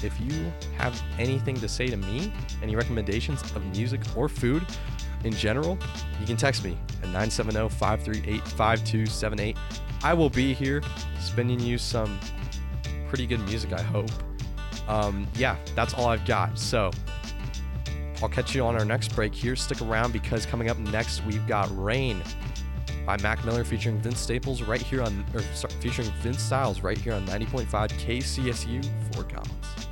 if you have anything to say to me, any recommendations of music or food in general, you can text me at 970-538-5278. I will be here spinning you some pretty good music, I hope. Yeah, that's all I've got. So I'll catch you on our next break here. Stick around because coming up next, we've got Rain by Mac Miller featuring Vince Staples right here on, featuring Vince Styles right here on 90.5 KCSU Fort Collins.